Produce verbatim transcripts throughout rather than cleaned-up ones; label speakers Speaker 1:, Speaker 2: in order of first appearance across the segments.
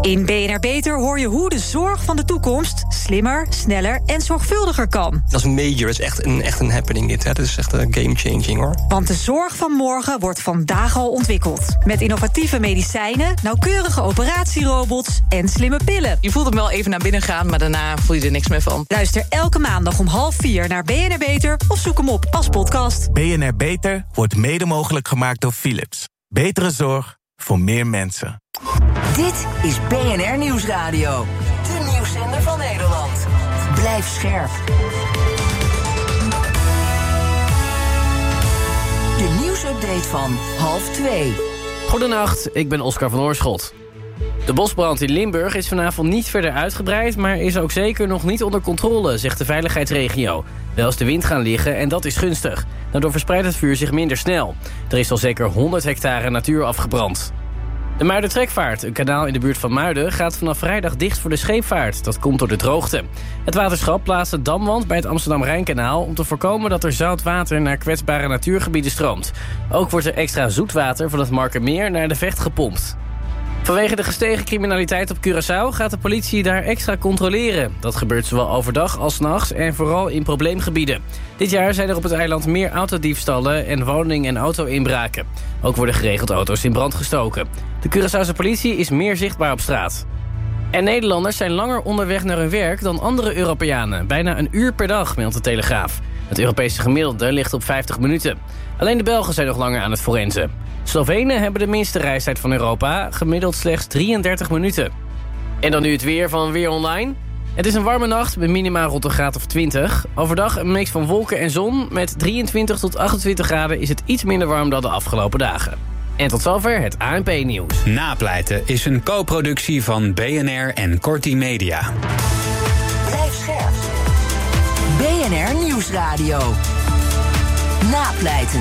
Speaker 1: In B N R Beter hoor je hoe de zorg van de toekomst slimmer, sneller en zorgvuldiger kan.
Speaker 2: Dat is major, dat is echt een, echt een happening dit. Hè. Dat is echt een game-changing, hoor.
Speaker 1: Want de zorg van morgen wordt vandaag al ontwikkeld. Met innovatieve medicijnen, nauwkeurige operatierobots en slimme pillen.
Speaker 3: Je voelt hem wel even naar binnen gaan, maar daarna voel je er niks meer van.
Speaker 1: Luister elke maandag om half vier naar B N R Beter of zoek hem op als podcast.
Speaker 4: B N R Beter wordt mede mogelijk gemaakt door Philips. Betere zorg voor meer mensen.
Speaker 5: Dit is B N R Nieuwsradio. De nieuwszender van Nederland. Blijf scherp. De nieuwsupdate van half twee.
Speaker 6: Goedenacht, ik ben Oscar van Oorschot. De bosbrand in Limburg is vanavond niet verder uitgebreid, maar is ook zeker nog niet onder controle, zegt de veiligheidsregio. Wel is de wind gaan liggen en dat is gunstig. Daardoor verspreidt het vuur zich minder snel. Er is al zeker honderd hectare natuur afgebrand. De Muidertrekvaart, een kanaal in de buurt van Muiden, gaat vanaf vrijdag dicht voor de scheepvaart. Dat komt door de droogte. Het waterschap plaatst een damwand bij het Amsterdam-Rijnkanaal om te voorkomen dat er zout water naar kwetsbare natuurgebieden stroomt. Ook wordt er extra zoetwater van het Markermeer naar de Vecht gepompt. Vanwege de gestegen criminaliteit op Curaçao gaat de politie daar extra controleren. Dat gebeurt zowel overdag als 's nachts en vooral in probleemgebieden. Dit jaar zijn er op het eiland meer autodiefstallen en woning- en auto-inbraken. Ook worden geregeld auto's in brand gestoken. De Curaçaose politie is meer zichtbaar op straat. En Nederlanders zijn langer onderweg naar hun werk dan andere Europeanen. Bijna een uur per dag, meldt de Telegraaf. Het Europese gemiddelde ligt op vijftig minuten. Alleen de Belgen zijn nog langer aan het forensen. Slovenen hebben de minste reistijd van Europa, gemiddeld slechts drieëndertig minuten. En dan nu het weer van Weer Online. Het is een warme nacht met minima rond een graad of twintig. Overdag een mix van wolken en zon. Met drieëntwintig tot achtentwintig graden is het iets minder warm dan de afgelopen dagen. En tot zover het A N P-nieuws.
Speaker 7: Napleiten is een co-productie van B N R en Corti Media.
Speaker 5: Blijf scherp. B N R Nieuwsradio. Napleiten.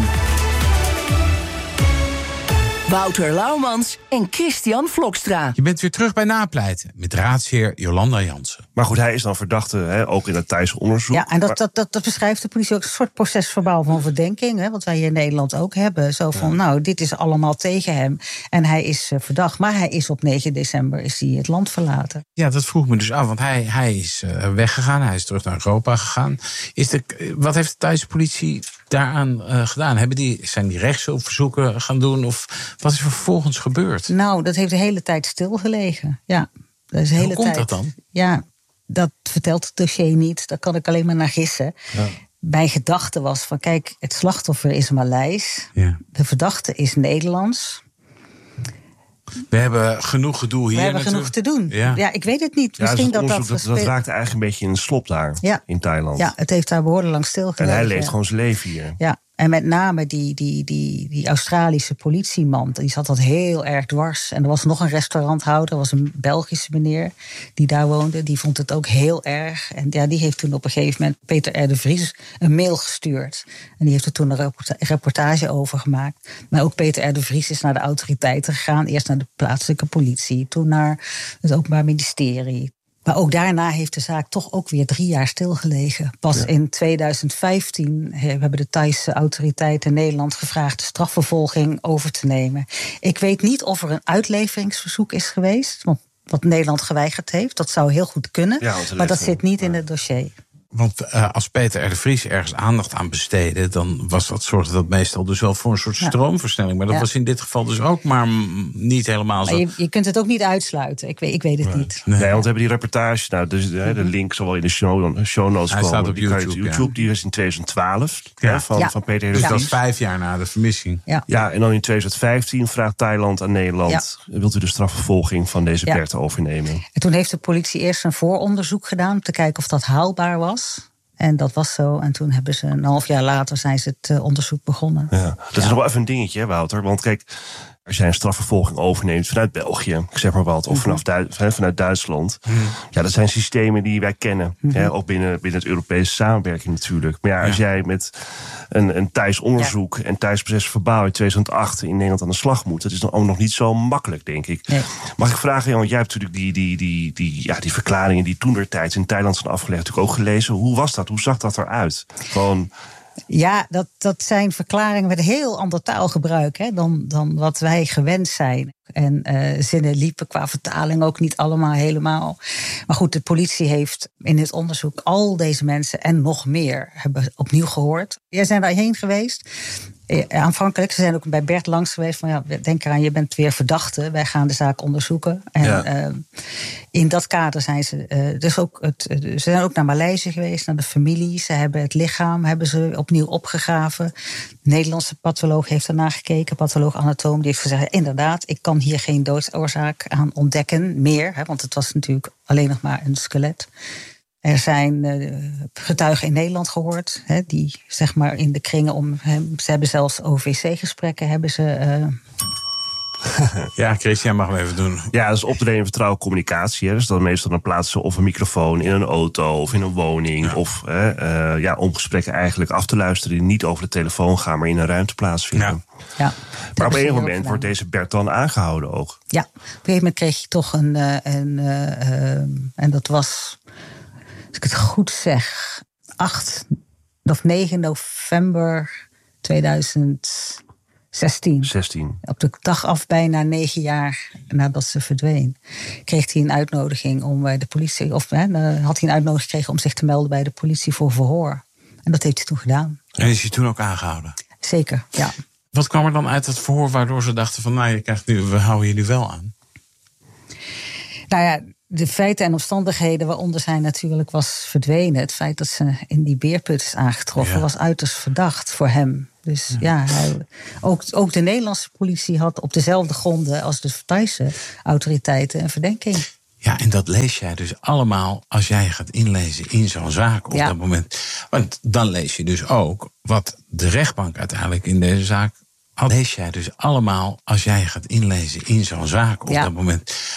Speaker 5: Wouter Laumans en Christian Vlokstra.
Speaker 8: Je bent weer terug bij Napleiten met raadsheer Jolanda Jansen.
Speaker 9: Maar goed, hij is dan verdachte, hè, ook in het Thaise onderzoek.
Speaker 10: Ja, en dat,
Speaker 9: maar...
Speaker 10: dat, dat, dat beschrijft de politie ook een soort procesverbaal van verdenking. Hè, wat wij hier in Nederland ook hebben. Zo van, ja. nou, dit is allemaal tegen hem. En hij is uh, verdacht. Maar hij is op negen december is hij het land verlaten.
Speaker 8: Ja, dat vroeg me dus af. Want hij, hij is uh, weggegaan. Hij is terug naar Europa gegaan. Is de, wat heeft de Thaise politie daaraan uh, gedaan? Hebben die, zijn die rechtshulpverzoeken gaan doen? Of wat is er vervolgens gebeurd?
Speaker 10: Nou, dat heeft de hele tijd stilgelegen. Ja, dat is de hele
Speaker 8: Hoe komt
Speaker 10: tijd.
Speaker 8: dat dan?
Speaker 10: Ja, dat vertelt het dossier niet. Daar kan ik alleen maar naar gissen.
Speaker 8: Ja.
Speaker 10: Mijn gedachte was van, kijk, het slachtoffer is Maleis.
Speaker 8: Ja.
Speaker 10: De verdachte is Nederlands.
Speaker 8: We hebben genoeg gedoe hier.
Speaker 10: We hebben
Speaker 8: natuurlijk.
Speaker 10: genoeg te doen. Ja. ja, ik weet het niet.
Speaker 9: Ja,
Speaker 10: Misschien
Speaker 9: dus
Speaker 10: dat dat,
Speaker 9: dat, dat raakt eigenlijk een beetje in de slop daar,
Speaker 10: ja.
Speaker 9: in Thailand.
Speaker 10: Ja, het heeft daar behoorlijk lang stilgelegen.
Speaker 9: En hij leeft
Speaker 10: ja.
Speaker 9: gewoon zijn leven hier.
Speaker 10: Ja, en met name die, die, die, die Australische politieman, die zat dat heel erg dwars. En er was nog een restauranthouder, er was een Belgische meneer die daar woonde. Die vond het ook heel erg. En ja, die heeft toen op een gegeven moment Peter R. de Vries een mail gestuurd. En die heeft er toen een reportage over gemaakt. Maar ook Peter R. de Vries is naar de autoriteiten gegaan. Eerst naar de plaatselijke politie, toen naar het Openbaar Ministerie. Maar ook daarna heeft de zaak toch ook weer drie jaar stilgelegen. Pas ja. in tweeduizend vijftien hebben de Thaise autoriteiten Nederland gevraagd de strafvervolging over te nemen. Ik weet niet of er een uitleveringsverzoek is geweest, wat Nederland geweigerd heeft. Dat zou heel goed kunnen, ja, maar dat zit niet in het dossier.
Speaker 8: Want uh, als Peter R. de Vries ergens aandacht aan besteedde, dan was dat, zorgde dat meestal dus wel voor een soort ja. stroomversnelling. Maar dat ja. was in dit geval dus ook maar m- niet helemaal zo.
Speaker 10: Maar je, je kunt het ook niet uitsluiten. Ik weet, ik weet het
Speaker 9: nee.
Speaker 10: niet.
Speaker 9: Nee, nee, want we hebben die reportage, nou, dus de, de link zal wel in de show, show notes
Speaker 8: Hij
Speaker 9: komen.
Speaker 8: staat op
Speaker 9: die
Speaker 8: YouTube,
Speaker 9: YouTube ja. Die is in tweeduizend twaalf ja. hè, van,
Speaker 10: ja.
Speaker 9: van Peter R.
Speaker 8: Dus
Speaker 9: de Vries.
Speaker 8: dat is vijf jaar na de vermissing.
Speaker 10: Ja,
Speaker 9: ja en dan in tweeduizend vijftien vraagt Thailand aan Nederland, ja. wilt u de strafvervolging van deze
Speaker 10: ja.
Speaker 9: Bert overnemen?
Speaker 10: En toen heeft de politie eerst een vooronderzoek gedaan om te kijken of dat haalbaar was. En dat was zo. En toen hebben ze een half jaar later zijn ze het uh, onderzoek begonnen.
Speaker 9: Ja, dat ja. is nog wel even een dingetje, hè, Wouter. Want kijk, als jij een strafvervolging overneemt vanuit België, ik zeg maar wat, of vanaf Du- vanuit Duitsland. Mm. Ja, dat zijn systemen die wij kennen. Mm-hmm. Hè, ook binnen, binnen het Europese samenwerking natuurlijk. Maar ja, als ja. jij met een, een Thais onderzoek ja. en Thais procesverbaal in tweeduizend acht in Nederland aan de slag moet, dat is dan ook nog niet zo makkelijk, denk ik. Nee. Mag ik vragen, Jan, want jij hebt natuurlijk die, die, die, die, ja, die verklaringen die toentertijds in Thailand zijn afgelegd natuurlijk ook gelezen. Hoe was dat? Hoe zag dat eruit? Gewoon
Speaker 10: Ja, dat, dat zijn verklaringen met heel ander taalgebruik hè, dan, dan wat wij gewend zijn. En uh, zinnen liepen qua vertaling ook niet allemaal helemaal. Maar goed, de politie heeft in het onderzoek al deze mensen en nog meer hebben opnieuw gehoord. Jij zijn daarheen geweest. Aanvankelijk, ze zijn ook bij Bert langs geweest van ja, denk eraan, je bent weer verdachte. Wij gaan de zaak onderzoeken. En ja. uh, in dat kader zijn ze uh, dus ook het, uh, ze zijn ook naar Maleisië geweest, naar de familie. Ze hebben het lichaam hebben ze opnieuw opgegraven. De Nederlandse patholoog heeft ernaar gekeken, patholoog-anatoom, die heeft gezegd, inderdaad, ik kan hier geen doodsoorzaak aan ontdekken meer, hè, want het was natuurlijk alleen nog maar een skelet. Er zijn uh, getuigen in Nederland gehoord, hè, die zeg maar in de kringen om hem. Ze hebben zelfs O V C-gesprekken hebben ze. Uh...
Speaker 8: Ja, Christian mag hem even doen.
Speaker 9: Ja, dat is optreden in vertrouwen communicatie. Hè. Dus dan meestal dan plaatsen of een microfoon in een auto of in een woning. Ja. Of hè, uh, ja, om gesprekken eigenlijk af te luisteren die niet over de telefoon gaan, maar in een ruimte plaatsvinden. Ja.
Speaker 10: Ja,
Speaker 9: maar op een moment wordt deze Bert dan aangehouden ook.
Speaker 10: Ja, op een gegeven moment kreeg je toch een. Uh, een uh, uh, en dat was. Als ik het goed zeg, acht of negen november tweeduizend zestien.
Speaker 9: zestien.
Speaker 10: Op de dag af, bijna negen jaar nadat ze verdween, kreeg hij een uitnodiging om bij de politie, of hè, had hij een uitnodiging gekregen om zich te melden bij de politie voor verhoor. En dat heeft hij toen gedaan.
Speaker 8: En is hij toen ook aangehouden?
Speaker 10: Zeker, ja.
Speaker 8: Wat kwam er dan uit het verhoor waardoor ze dachten van, nou, je krijgt nu, we houden je nu wel aan?
Speaker 10: Nou ja, de feiten en omstandigheden waaronder zij natuurlijk was verdwenen. Het feit dat ze in die beerput is aangetroffen, ja, was uiterst verdacht voor hem. Dus ja, ja hij, ook, ook de Nederlandse politie had op dezelfde gronden als de Thaise autoriteiten een verdenking.
Speaker 8: Ja, en dat lees jij dus allemaal als jij gaat inlezen in zo'n zaak op
Speaker 10: ja.
Speaker 8: dat moment. Want dan lees je dus ook wat de rechtbank uiteindelijk in deze zaak had. Lees jij dus allemaal als jij gaat inlezen in zo'n zaak op ja. dat moment.